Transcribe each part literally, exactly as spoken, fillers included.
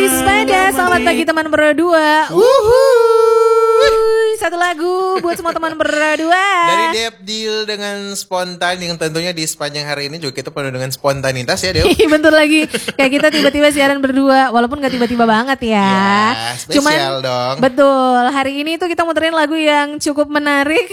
Ispada, selamat pagi teman berdua. Uhuy, satu lagu buat semua teman berdua. Dari Dep Deal dengan spontan, yang tentunya di sepanjang hari ini juga kita penuh dengan spontanitas ya Dep. Bentar lagi, kayak kita tiba-tiba siaran berdua, walaupun gak tiba-tiba banget ya. Ya, spesial Cuman, dong. betul, hari ini tuh kita muterin lagu yang cukup menarik.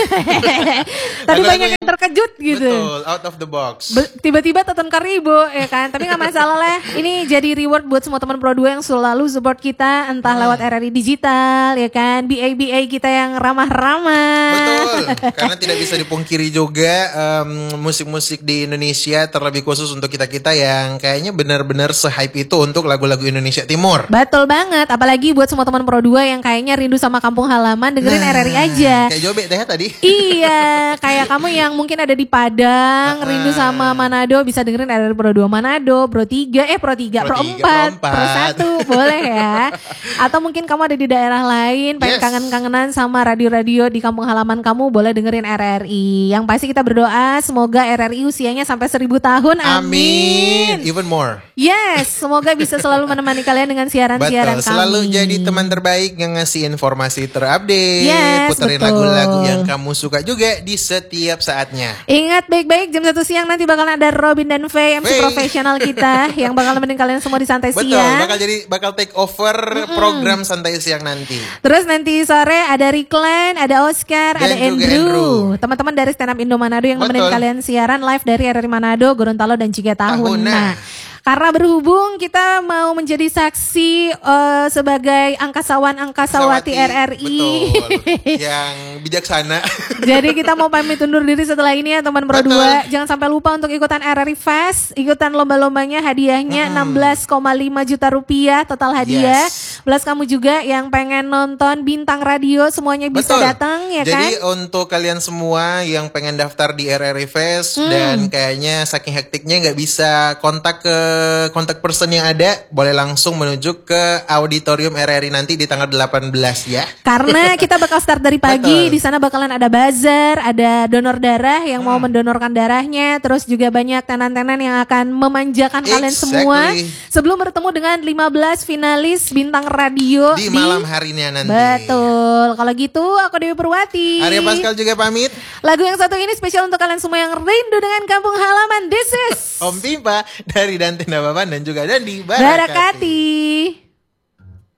Tadi Lagu-lagu banyak yang terkejut gitu. Betul, out of the box. Be- tiba-tiba Teton Karibo ya kan, tapi nggak masalah lah. Ini jadi reward buat semua teman Pro dua yang selalu support kita, entah Hmm. lewat R R I Digital ya kan, B A B A kita yang ramah-ramah. Betul, karena tidak bisa dipungkiri juga em, musik-musik di Indonesia, terlebih khusus untuk kita-kita yang kayaknya benar-benar se-hype itu untuk lagu-lagu Indonesia Timur. Betul banget, apalagi buat semua teman Pro dua yang kayaknya rindu sama kampung halaman, dengerin Nah, R R I aja. Kayak Jobe teh tadi. Iya, kayak kamu yang mungkin ada di Padang, Uh-uh. rindu sama Manado, bisa dengerin R R I Pro dua Manado, Pro tiga, eh Pro tiga, Pro, Pro tiga, empat, Pro Pro empat. satu, boleh ya. Atau mungkin kamu ada di daerah lain, pengen Yes. kangen-kangenan sama radio-radio di kampung halaman kamu, boleh dengerin R R I. Yang pasti kita berdoa semoga R R I usianya sampai seribu tahun, amin. Amin. Even more. Yes, semoga bisa selalu menemani kalian dengan siaran-siaran Betul, kami. selalu jadi teman terbaik yang ngasih informasi terupdate, Yes, puterin betul. lagu-lagu yang kamu suka juga di setiap saatnya. Ingat baik-baik, jam satu siang nanti bakalan ada Robin dan Faye, M C Faye. profesional kita yang bakal nemenin kalian semua di santai Betul, siang. bakal jadi bakal take over program santai siang nanti. Terus nanti sore ada Riklan, ada Oscar, Dan ada juga Andrew. Andrew. Teman-teman dari Stand Up Indo Manado yang nemenin Betul. kalian siaran live dari R R I Manado, Gorontalo dan juga Tahuna. Tahuna. Karena berhubung kita mau menjadi saksi eh, sebagai angkasawan-angkasawati R R I. Betul. Yang bijaksana. Jadi kita mau pamit undur diri setelah ini ya teman Pro Betul. dua. Jangan sampai lupa untuk ikutan R R I Fest. Ikutan lomba-lombanya, hadiahnya enam belas koma lima juta rupiah total hadiah. Yes. Plus kamu juga yang pengen nonton bintang radio semuanya bisa Betul. datang ya kan. Jadi untuk kalian semua yang pengen daftar di R R I Fest Hmm. dan kayaknya saking hektiknya nggak bisa kontak ke kontak person yang ada, boleh langsung menuju ke auditorium R R I nanti di tanggal delapan belas ya. Karena kita bakal start dari pagi. Betul. Di sana bakalan ada buzzer, ada donor darah yang mau Hmm. mendonorkan darahnya, terus juga banyak tenan-tenan yang akan memanjakan kalian Exactly. semua sebelum bertemu dengan lima belas finalis bintang radio Di malam harinya nanti. Betul. Kalau gitu aku Dewi Purwati. Arya Pascal juga pamit. Lagu yang satu ini spesial untuk kalian semua yang rindu dengan kampung halaman. This is Om Pimpa dari Dante Nababan dan juga Dandi Barakati. Barakati.